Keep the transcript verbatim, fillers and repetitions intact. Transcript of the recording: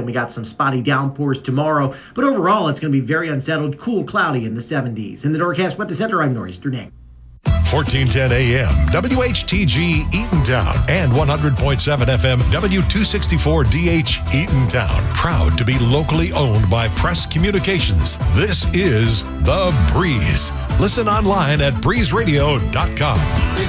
We got some spotty downpours tomorrow, but overall it's going to be very unsettled, cool, cloudy in the seventies. In the Norcast Weather Center, I'm Nor'easter Nick. fourteen ten A M, W H T G Eatontown, and one hundred point seven F M, W two sixty-four D H Eatontown. Proud to be locally owned by Press Communications. This is The Breeze. Listen online at breeze radio dot com.